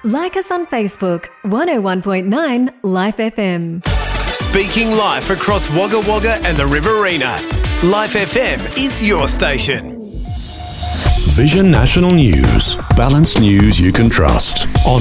Like us on Facebook, 101.9 Life FM. Speaking live across Wagga Wagga and the Riverina, Life FM is your station. Vision National News. Balanced news you can trust on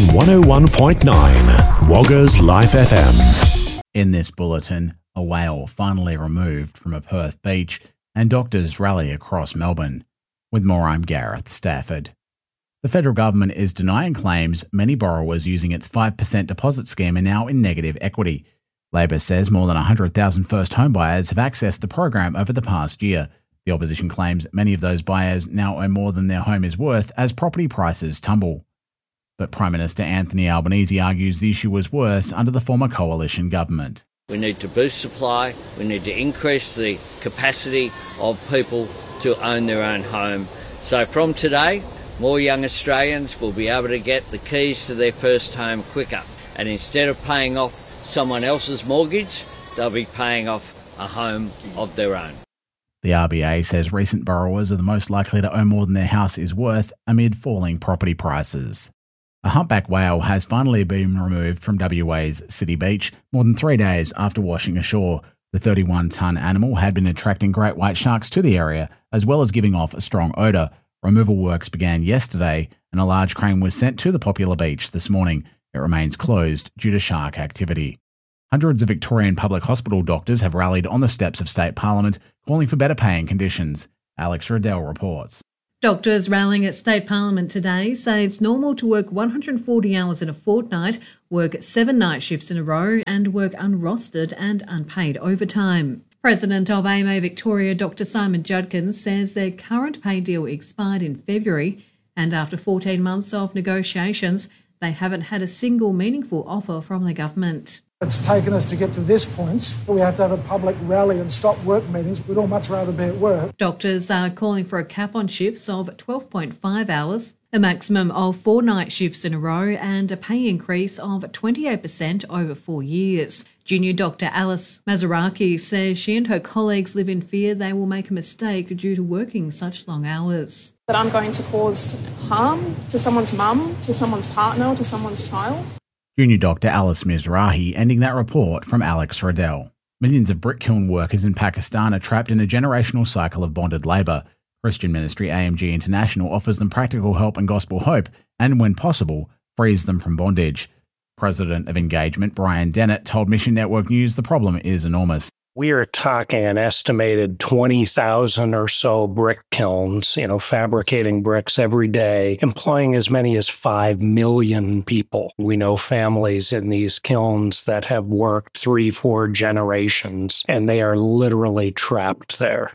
101.9 Wagga's Life FM. In this bulletin, a whale finally removed from a Perth beach and doctors rally across Melbourne. With more, I'm Gareth Stafford. The federal government is denying claims many borrowers using its 5% deposit scheme are now in negative equity. Labor says more than 100,000 first home buyers have accessed the program over the past year. The opposition claims many of those buyers now owe more than their home is worth as property prices tumble. But Prime Minister Anthony Albanese argues the issue was worse under the former coalition government. We need to boost supply, we need to increase the capacity of people to own their own home. So from today, more young Australians will be able to get the keys to their first home quicker. And instead of paying off someone else's mortgage, they'll be paying off a home of their own. The RBA says recent borrowers are the most likely to owe more than their house is worth amid falling property prices. A humpback whale has finally been removed from WA's City Beach more than 3 days after washing ashore. The 31-tonne animal had been attracting great white sharks to the area, as well as giving off a strong odour. Removal works began yesterday, and a large crane was sent to the popular beach this morning. It remains closed due to shark activity. Hundreds of Victorian public hospital doctors have rallied on the steps of State Parliament, calling for better paying conditions. Alex Riddell reports. Doctors rallying at State Parliament today say it's normal to work 140 hours in a fortnight, work 7 night shifts in a row, and work unrostered and unpaid overtime. President of AMA Victoria, Dr Simon Judkins, says their current pay deal expired in February, and after 14 months of negotiations, they haven't had a single meaningful offer from the government. It's taken us to get to this point. We have to have a public rally and stop work meetings. We'd all much rather be at work. Doctors are calling for a cap on shifts of 12.5 hours, a maximum of 4 night shifts in a row, and a pay increase of 28% over 4 years. Junior Dr Alice Mazaraki says she and her colleagues live in fear they will make a mistake due to working such long hours. That I'm going to cause harm to someone's mum, to someone's partner, to someone's child. Junior Dr Alice Mizrahi ending that report from Alex Riddell. Millions of brick kiln workers in Pakistan are trapped in a generational cycle of bonded labour. Christian ministry AMG International offers them practical help and gospel hope, and when possible, frees them from bondage. President of Engagement Brian Dennett told Mission Network News the problem is enormous. We are talking an estimated 20,000 or so brick kilns, fabricating bricks every day, employing as many as 5 million people. We know families in these kilns that have worked 3-4 generations, and they are literally trapped there.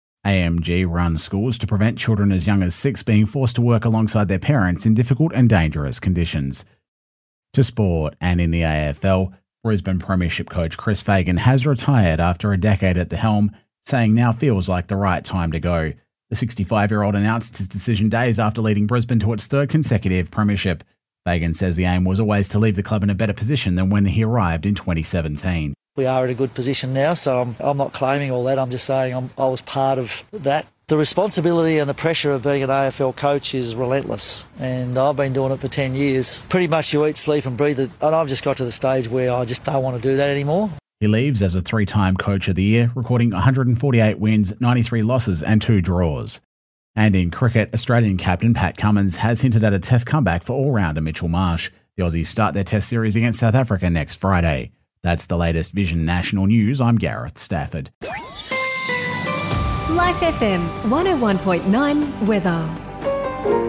AMG runs schools to prevent children as young as 6 being forced to work alongside their parents in difficult and dangerous conditions. To sport, and in the AFL, Brisbane Premiership coach Chris Fagan has retired after a decade at the helm, saying now feels like the right time to go. The 65-year-old announced his decision days after leading Brisbane to its 3rd consecutive premiership. Fagan says the aim was always to leave the club in a better position than when he arrived in 2017. We are in a good position now, so I'm not claiming all that. I'm just saying I was part of that. The responsibility and the pressure of being an AFL coach is relentless, and I've been doing it for 10 years. Pretty much you eat, sleep and breathe it, and I've just got to the stage where I just don't want to do that anymore. He leaves as a 3-time Coach of the Year, recording 148 wins, 93 losses and 2 draws. And in cricket, Australian captain Pat Cummins has hinted at a Test comeback for all-rounder Mitchell Marsh. The Aussies start their Test series against South Africa next Friday. That's the latest Vision National News. I'm Gareth Stafford. Life FM 101.9 weather.